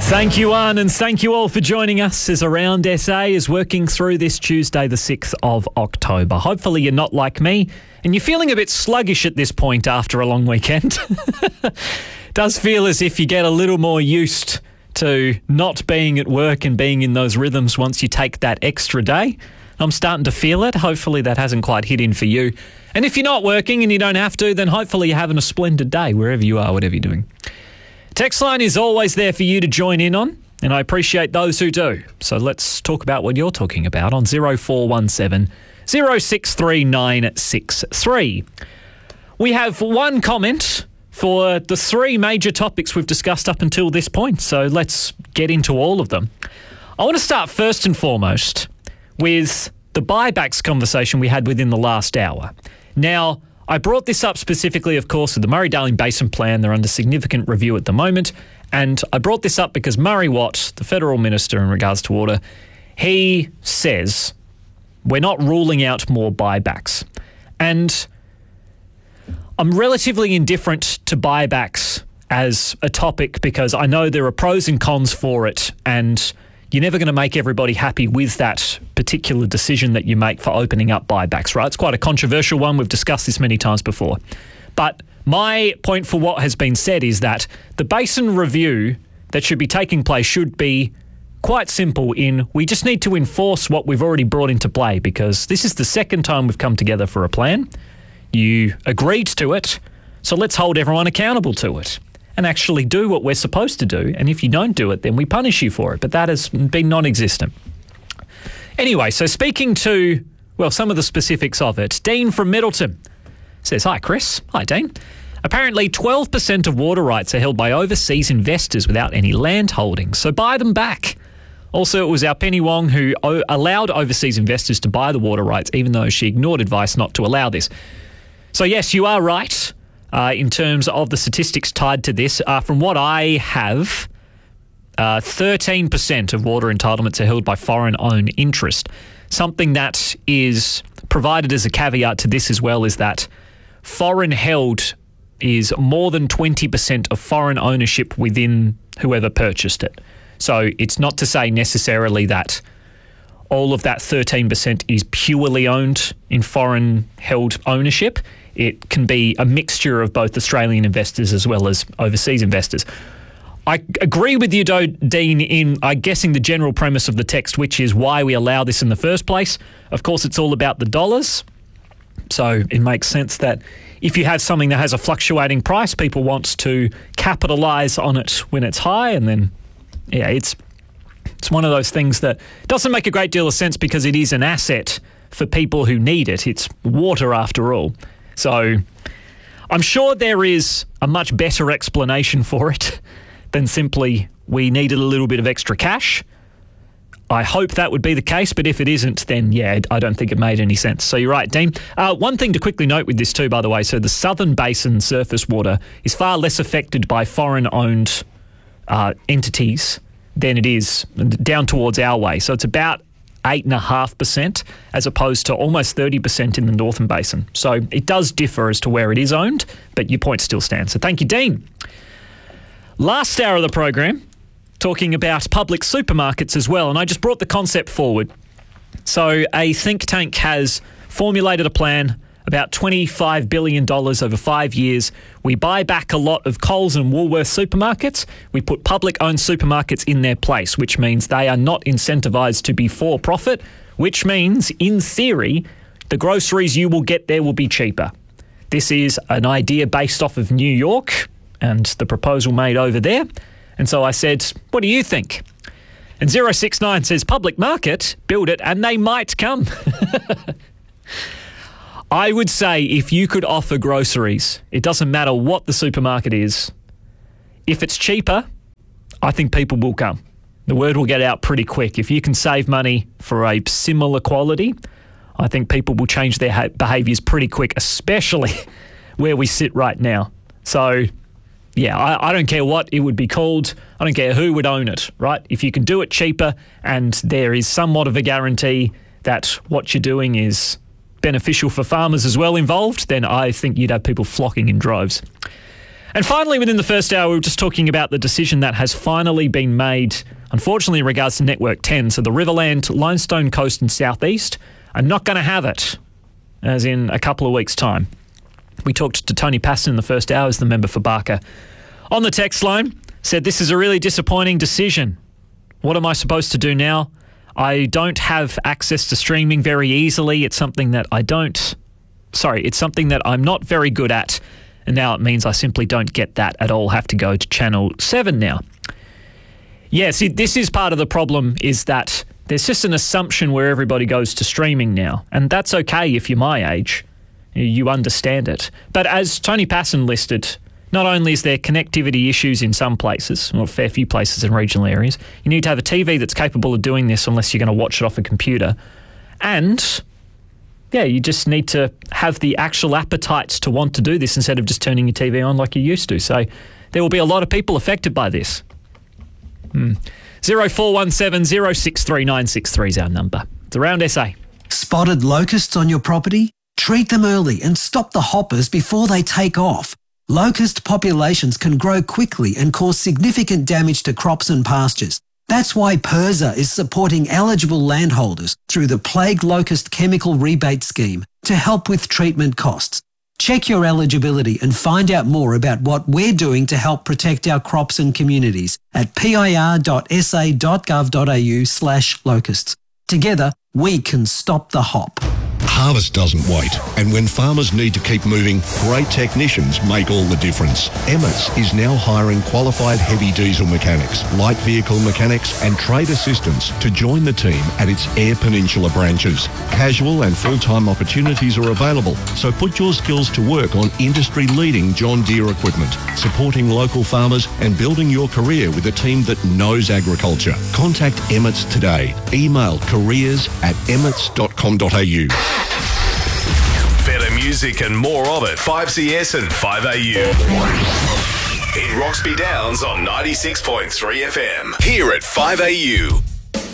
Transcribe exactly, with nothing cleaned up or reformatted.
Thank you, Anne, and thank you all for joining us as Around S A is working through this Tuesday, the sixth of October. Hopefully you're not like me and you're feeling a bit sluggish at this point after a long weekend. Does feel as if you get a little more used to not being at work and being in those rhythms once you take that extra day. I'm starting to feel it. Hopefully that hasn't quite hit in for you. And if you're not working and you don't have to, then hopefully you're having a splendid day wherever you are, whatever you're doing. Text line is always there for you to join in on, and I appreciate those who do. So let's talk about what you're talking about on zero four one seven, zero six three nine six three. We have one comment for the three major topics we've discussed up until this point, so let's get into all of them. I want to start first and foremost with the buybacks conversation we had within the last hour. Now, I brought this up specifically, of course, with the Murray-Darling Basin Plan. They're under significant review at the moment. And I brought this up because Murray Watt, the federal minister in regards to water, he says we're not ruling out more buybacks. And I'm relatively indifferent to buybacks as a topic because I know there are pros and cons for it, and you're never going to make everybody happy with that particular decision that you make for opening up buybacks, right? It's quite a controversial one. We've discussed this many times before. But my point for what has been said is that the basin review that should be taking place should be quite simple in we just need to enforce what we've already brought into play, because this is the second time we've come together for a plan. You agreed to it, so let's hold everyone accountable to it and actually do what we're supposed to do. And if you don't do it, then we punish you for it. But that has been non-existent. Anyway, so speaking to, well, some of the specifics of it, Dean from Middleton says, hi, Chris. Hi, Dean. Apparently twelve percent of water rights are held by overseas investors without any land holdings, so buy them back. Also, it was our Penny Wong who o- allowed overseas investors to buy the water rights, even though she ignored advice not to allow this. So yes, you are right. Uh, in terms of the statistics tied to this, uh, from what I have, uh, thirteen percent of water entitlements are held by foreign-owned interest. Something that is provided as a caveat to this as well is that foreign-held is more than twenty percent of foreign ownership within whoever purchased it. So it's not to say necessarily that all of that thirteen percent is purely owned in foreign-held ownership. It can be a mixture of both Australian investors as well as overseas investors. I agree with you, though, Dean, in, I'm guessing, the general premise of the text, which is why we allow this in the first place. Of course, it's all about the dollars. So it makes sense that if you have something that has a fluctuating price, people want to capitalise on it when it's high. And then, yeah, it's it's one of those things that doesn't make a great deal of sense because it is an asset for people who need it. It's water after all. So I'm sure there is a much better explanation for it than simply we needed a little bit of extra cash. I hope that would be the case, but if it isn't, then yeah, I don't think it made any sense. So you're right, Dean. Uh, one thing to quickly note with this too, by the way, so the Southern Basin surface water is far less affected by foreign-owned uh, entities than it is down towards our way. So it's about eight point five percent as opposed to almost thirty percent in the Northern Basin. So it does differ as to where it is owned, but your point still stands. So thank you, Dean. Last hour of the program, talking about public supermarkets as well, and I just brought the concept forward. So a think tank has formulated a plan, about twenty-five billion dollars over five years. We buy back a lot of Coles and Woolworths supermarkets. We put public-owned supermarkets in their place, which means they are not incentivised to be for-profit, which means, in theory, the groceries you will get there will be cheaper. This is an idea based off of New York and the proposal made over there. And so I said, what do you think? And zero six nine says, public market, build it, and they might come. I would say if you could offer groceries, it doesn't matter what the supermarket is, if it's cheaper, I think people will come. The word will get out pretty quick. If you can save money for a similar quality, I think people will change their ha- behaviours pretty quick, especially where we sit right now. So, yeah, I, I don't care what it would be called. I don't care who would own it, right? If you can do it cheaper and there is somewhat of a guarantee that what you're doing is beneficial for farmers as well involved, then I think you'd have people flocking in droves. And finally, within the first hour, we were just talking about the decision that has finally been made, unfortunately, in regards to Network ten. So the Riverland, Limestone Coast and Southeast are not going to have it, as in a couple of weeks' time. We talked to Tony Paston in the first hour as the member for Barker. On the text line, said, this is a really disappointing decision. What am I supposed to do now? I don't have access to streaming very easily. It's something that I don't... Sorry, it's something that I'm not very good at. And now it means I simply don't get that at all. Have to go to Channel seven now. Yeah, see, this is part of the problem, is that there's just an assumption where everybody goes to streaming now. And that's okay if you're my age. You understand it. But as Tony Passon listed, not only is there connectivity issues in some places, or a fair few places in regional areas, you need to have a T V that's capable of doing this unless you're going to watch it off a computer. And, yeah, you just need to have the actual appetites to want to do this instead of just turning your T V on like you used to. So there will be a lot of people affected by this. Hmm. zero four one seven zero six three nine six three is our number. It's Around S A. Spotted locusts on your property? Treat them early and stop the hoppers before they take off. Locust populations can grow quickly and cause significant damage to crops and pastures. That's why PIRSA is supporting eligible landholders through the Plague Locust Chemical Rebate Scheme to help with treatment costs. Check your eligibility and find out more about what we're doing to help protect our crops and communities at pir.sa.gov.au slash locusts. Together, we can stop the hop. Harvest doesn't wait, and when farmers need to keep moving, great technicians make all the difference. Emmets is now hiring qualified heavy diesel mechanics, light vehicle mechanics and trade assistants to join the team at its Eyre Peninsula branches. Casual and full-time opportunities are available, so put your skills to work on industry-leading John Deere equipment, supporting local farmers and building your career with a team that knows agriculture. Contact Emmets today. Email careers at emmets dot com dot a u. Better music and more of it. five C S and five A U. In Roxby Downs on ninety-six point three F M. Here at five A U.